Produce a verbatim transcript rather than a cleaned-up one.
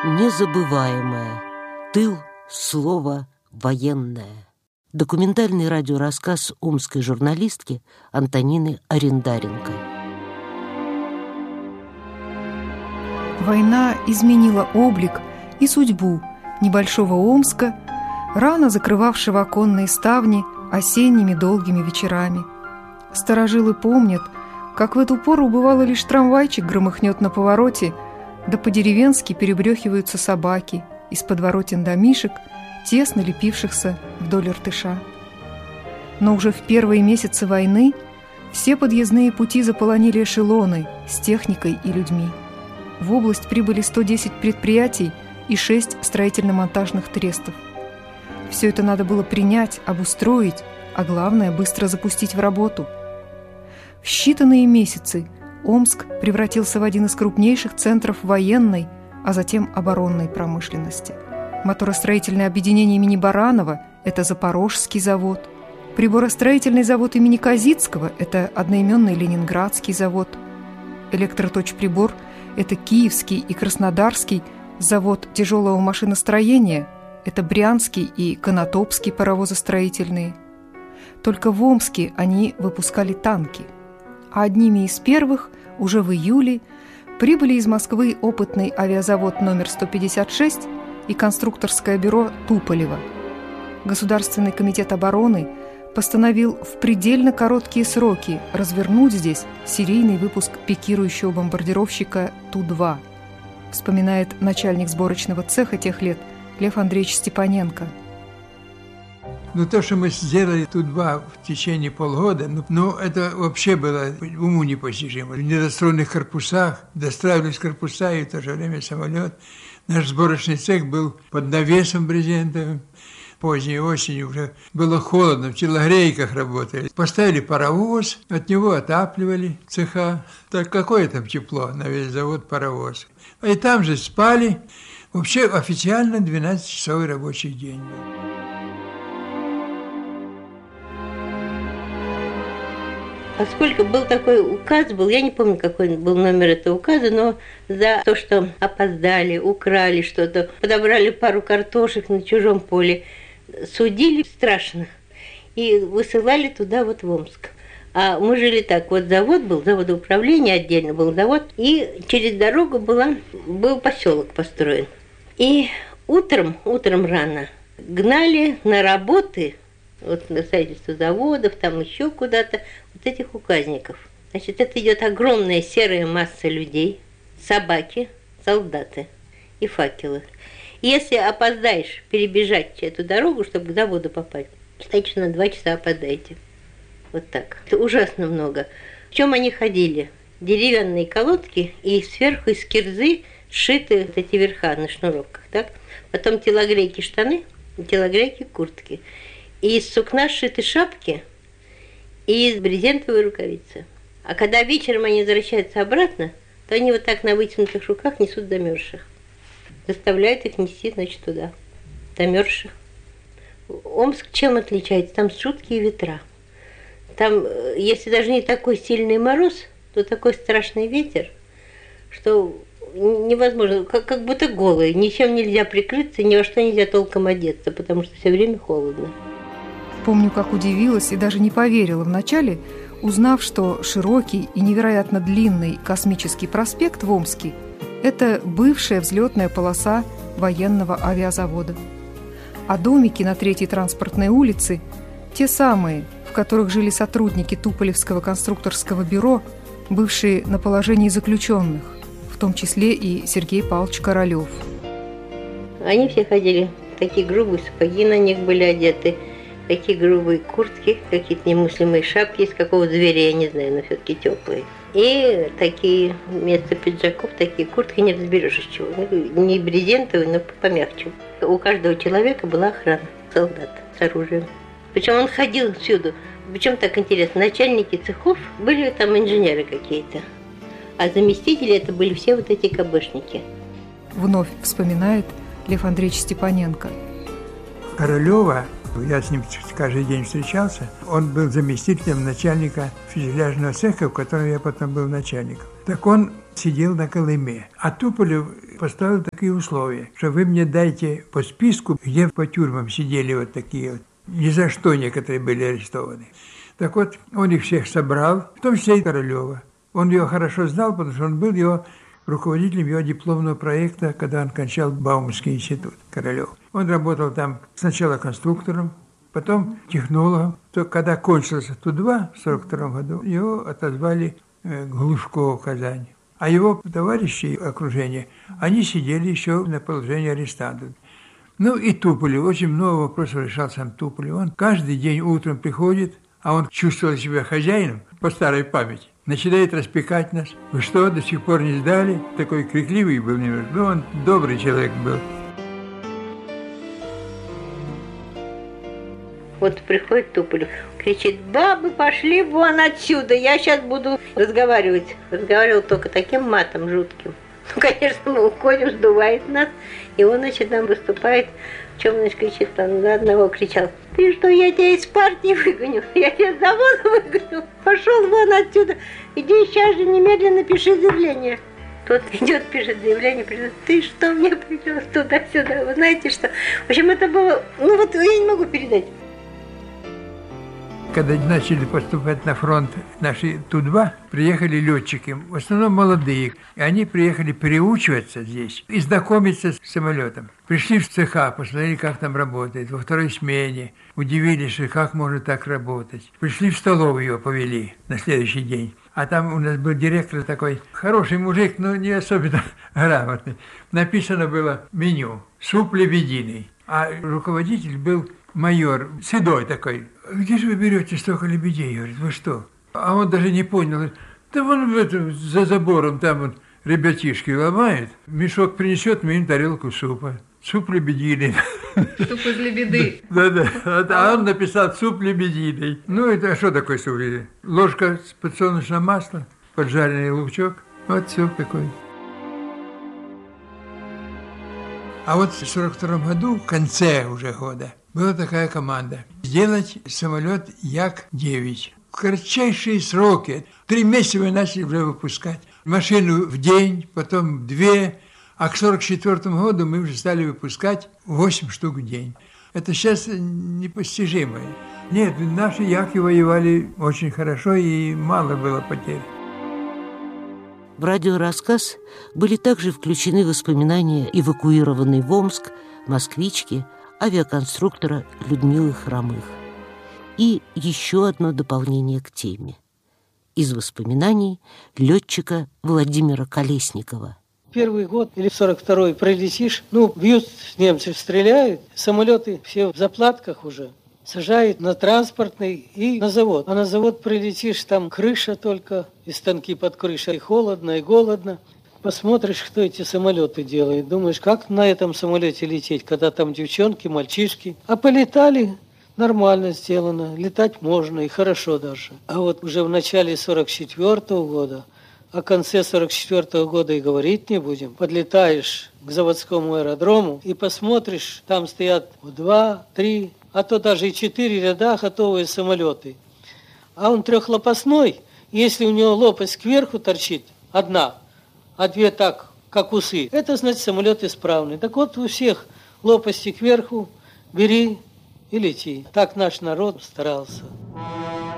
Незабываемое. Тыл. Слово военное. Документальный радиорассказ омской журналистки Антонины Арендаренко. Война изменила облик и судьбу небольшого Омска, рано закрывавшего оконные ставни осенними долгими вечерами. Старожилы помнят, как в эту пору бывало лишь трамвайчик громыхнет на повороте, да по-деревенски перебрехиваются собаки из подворотен домишек, тесно лепившихся вдоль Иртыша. Но уже в первые месяцы войны все подъездные пути заполонили эшелоны с техникой и людьми. В область прибыли сто десять предприятий и шесть строительно-монтажных трестов. Все это надо было принять, обустроить, а главное – быстро запустить в работу. В считанные месяцы Омск превратился в один из крупнейших центров военной, а затем оборонной промышленности. Моторостроительное объединение имени Баранова – это Запорожский завод. Приборостроительный завод имени Козицкого – это одноименный Ленинградский завод. Электроточприбор – это Киевский и Краснодарский завод тяжелого машиностроения, это Брянский и Конотопский паровозостроительные. Только в Омске они выпускали танки. А одними из первых уже в июле прибыли из Москвы опытный авиазавод номер сто пятьдесят шесть и конструкторское бюро Туполева. Государственный комитет обороны постановил в предельно короткие сроки развернуть здесь серийный выпуск пикирующего бомбардировщика Ту-два, вспоминает начальник сборочного цеха тех лет Лев Андреевич Степаненко. Ну, то, что мы сделали Ту-два в течение полгода, ну, ну, это вообще было уму непостижимо. В недостроенных корпусах, достраивались корпуса и в то же время самолет. Наш сборочный цех был под навесом брезентовым. Поздней осенью уже было холодно, в телогрейках работали. Поставили паровоз, от него отапливали цеха. Так какое там тепло на весь завод паровоз. И там же спали. Вообще официально двенадцатичасовой рабочий день был. Поскольку был такой указ, был, я не помню, какой был номер этого указа, но за то, что опоздали, украли что-то, подобрали пару картошек на чужом поле, судили страшно и высылали туда, вот в Омск. А мы жили так, вот завод был, заводоуправление, отдельно был завод, и через дорогу была, был поселок построен. И утром, утром рано гнали на работы, вот на строительство заводов, там еще куда-то, вот этих указников. Значит, это идет огромная серая масса людей, собаки, солдаты и факелы. И если опоздаешь перебежать эту дорогу, чтобы к заводу попасть, считайте, что на два часа опоздаете. Вот так. Это ужасно много. В чем они ходили? Деревянные колодки и сверху из кирзы сшиты вот эти верха на шнуровках, так? Потом телогрейки штаны, телогрейки куртки. И из сукна сшиты шапки, и из брезентовой рукавицы. А когда вечером они возвращаются обратно, то они вот так на вытянутых руках несут замерзших. Заставляют их нести, значит, туда, замерзших. Омск чем отличается? Там жуткие ветра. Там, если даже не такой сильный мороз, то такой страшный ветер, что невозможно, как, как будто голый. Ничем нельзя прикрыться, ни во что нельзя толком одеться, потому что все время холодно. Помню, как удивилась и даже не поверила вначале, узнав, что широкий и невероятно длинный космический проспект в Омске – это бывшая взлетная полоса военного авиазавода. А домики на Третьей транспортной улице – те самые, в которых жили сотрудники Туполевского конструкторского бюро, бывшие на положении заключенных, в том числе и Сергей Павлович Королев. Они все ходили, такие грубые сапоги на них были одеты, такие грубые куртки, какие-то немыслимые шапки, из какого зверя, я не знаю, но все-таки теплые. И такие вместо пиджаков, такие куртки не разберешь из чего. Не брезентовые, но помягче. У каждого человека была охрана, солдат с оружием. Причем он ходил всюду. Причем так интересно, начальники цехов были там инженеры какие-то, а заместители это были все вот эти КБшники. Вновь вспоминает Лев Андреевич Степаненко. Королева, я с ним каждый день встречался, он был заместителем начальника фюзеляжного цеха, в котором я потом был начальником. Так он сидел на Колыме. А Туполев поставил такие условия, что вы мне дайте по списку, где по тюрьмам сидели вот такие вот. Ни за что некоторые были арестованы. Так вот, он их всех собрал, в том числе и Королева. Он его хорошо знал, потому что он был его руководителем его дипломного проекта, когда он кончал Бауманский институт, Королев. Он работал там сначала конструктором, потом технологом. То, когда кончился Ту-два в сорок втором году, его отозвали э, Глушко в Казань. А его товарищи окружения, они сидели еще на положении арестантов. Ну и Туполев, очень много вопросов решал сам Туполев. Он каждый день утром приходит, а он чувствовал себя хозяином по старой памяти. Начинает распекать нас. Вы что, до сих пор не сдали? Такой крикливый был немножко. Ну, он добрый человек был. Вот приходит Туполев, кричит: бабы, пошли вон отсюда, я сейчас буду разговаривать. Разговаривал только таким матом жутким. Ну, конечно, мы уходим, сдувает нас, и он, значит, нам выступает. В чем, значит, кричит, он на одного кричал: ты что, я тебя из партии выгоню, я тебя с завода выгоню, пошел вон отсюда, иди сейчас же немедленно пиши заявление. Тот идет, пишет заявление, пишет: ты что мне привез туда-сюда, вы знаете что. В общем, это было, ну вот я не могу передать. Когда начали поступать на фронт наши Ту-два, приехали летчики, в основном молодые. И они приехали переучиваться здесь и знакомиться с самолетом. Пришли в цеха, посмотрели, как там работает. Во второй смене удивились, что как можно так работать. Пришли в столовую, его повели на следующий день. А там у нас был директор такой, хороший мужик, но не особенно грамотный. Написано было меню: суп лебединый. А руководитель был майор, седой такой. Где же вы берете столько лебедей? Говорит, вы что? А он даже не понял. Да вон в этом, за забором там вот ребятишки ломают. Мешок принесет, мы им тарелку супа. Суп лебединый. Суп из лебеды. Да-да. А он написал суп лебединый. Ну, это что такое суп лебединый? Ложка с подсолнечного масла, поджаренный лучок. Вот суп такой. А вот в сорок втором году, в конце уже года, была такая команда – сделать самолет Як девять. В кратчайшие сроки, три месяца мы начали уже выпускать. Машину в день, потом в две, а к сорок четвёртому году мы уже стали выпускать восемь штук в день. Это сейчас непостижимо. Нет, наши Яки воевали очень хорошо и мало было потерь. В радиорассказ были также включены воспоминания эвакуированной в Омск москвички, авиаконструктора Людмилы Хромых. И еще одно дополнение к теме. Из воспоминаний летчика Владимира Колесникова. Первый год или сорок второй пролетишь, ну, бьют, немцы стреляют, самолеты все в заплатках уже. Сажают на транспортный и на завод. А на завод прилетишь, там крыша только, и станки под крышей, и холодно, и голодно. Посмотришь, кто эти самолеты делает. Думаешь, как на этом самолете лететь, когда там девчонки, мальчишки. А полетали, нормально сделано, летать можно и хорошо даже. А вот уже в начале сорок четвёртого года, о конце сорок четвёртого года и говорить не будем, подлетаешь к заводскому аэродрому и посмотришь, там стоят два, три, а то даже и четыре ряда готовые самолеты. А он трехлопастной, если у него лопасть кверху торчит, одна, а две так, как усы, это значит самолет исправный. Так вот у всех лопасти кверху, бери и лети. Так наш народ старался.